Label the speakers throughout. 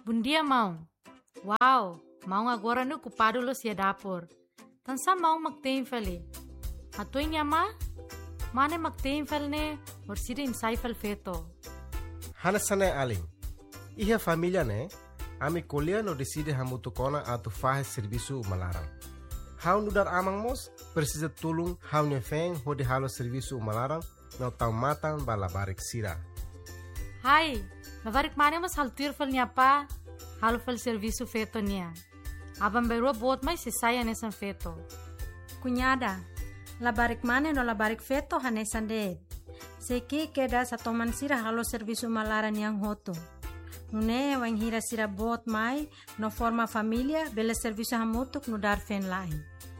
Speaker 1: Bundia mau. Wow, mau agora no ocupado lo sia dapur. Tansa mau magtein fali. Hatuin ma? Mane magtein fal ne orsida insai fal feto.
Speaker 2: Hanasane aling. Iha família ne, ami kolia no decide hamutu kona atu fahe serviço malaran. Hau nudar amang mos, precisa tulung hau ne feng hodi halo serviço malaran no tau matan balabarik sira.
Speaker 1: Hai, labarik mane mas haltir fal niya pa, halo fal serviço feto niya. Abang berua bot mai se saya nesan feto.
Speaker 3: Cunhada, labarik mane no labarik feto hanesan de. Seki queda sa toman sira halo serviço malaran yang hoto. Nune wang hira sira bot mai no forma família bele serviço hamutuk no dar fen lain.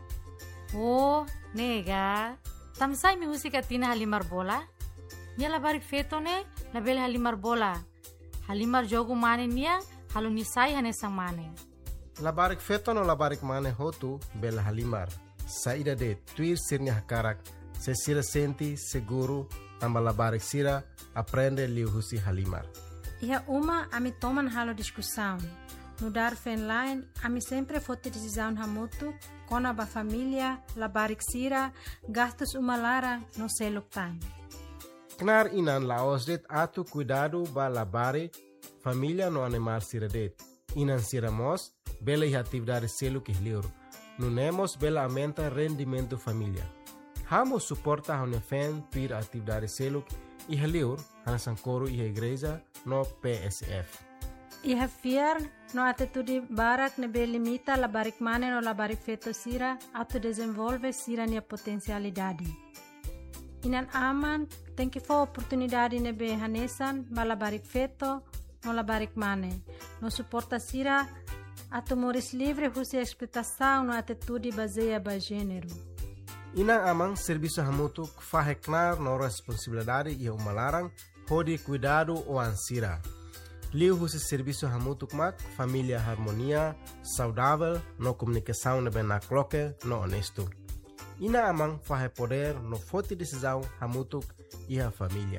Speaker 1: Oh, nega. Tamsai mi musika tina halimar bola? Nia labarik feto ne, label halimar bola. Halimar jogo mane nia, halo nisai hanesang mane.
Speaker 2: Labarik feto no labarik mane hotu bela halimar. Saída de tuir sirnya hakarak, se sira senti seguro amba labarik sira aprende liu husi halimar.
Speaker 3: Iha uma ami toman halo discussão. No dar fen line, ami sempre fote decisão hamutuk, kona ba família, labarik sira, gastos umalara no seluk time.
Speaker 2: Knar inan laos det atu cuidado ba labare família no animal sira det. Inan sira mos, bela iha atividade seluk ihliur. Nunemos bela aumenta rendimento família. Hamo suporta hone fen tuir atividade seluk ihliur, hanasan coro iha igreja no PSF.
Speaker 3: Iha fiar no atitude barak nebe limita labarik mane no labarik feto sira atu desenvolve sira nia potencialidade. Inan aman tem que for oportunidade nebe hanesan ba labarik feto no labarik mane. No suporta sira atu moris livre husi explotação no atitude baseia ba gênero.
Speaker 2: Inang amang serviço hamutuk faheknar no responsabilidade e umalarang hodi cuidado o ansira. Liu husi serviço hamutuk mak família harmonia, saudável, no comunicação nebe na cloque, no honesto. Ina amang fahe poder no forte decisão hamutuk e a família.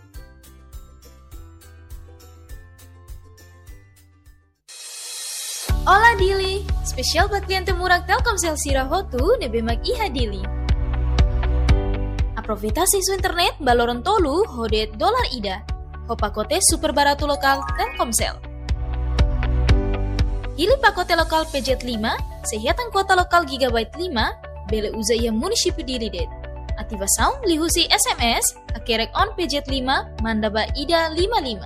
Speaker 4: Ola Dili, spesial buat klien temurag Telkomsel Sira Hotu nebe mag iha Dili. Aproveita isu internet baloron tolu hodet dolar ida. Ho pakote super baratu lokal Telkomsel. Pilih pakote lokal PJ 5, sehatan kuota lokal gigabyte 5, bele uza ia munisipio diri det. Ativação lihusi SMS, akerek on PJ 5, mandaba ida 55.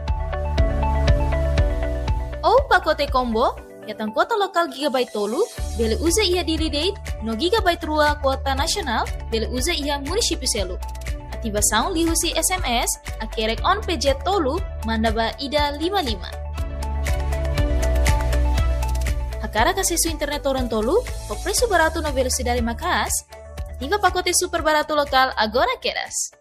Speaker 4: Oh pakote combo, yatan kuota lokal gigabyte tolu, bele uza ia diri det, no gigabyte rua kuota nasional, bele uza ia munisipio selu. Ativação lihusi SMS, akerek on PJ tolu, mandaba ida 55. Akara kasisu internet orang tolu, o preço barato na velocidade macas, ativa pacote super barato lokal agora queras.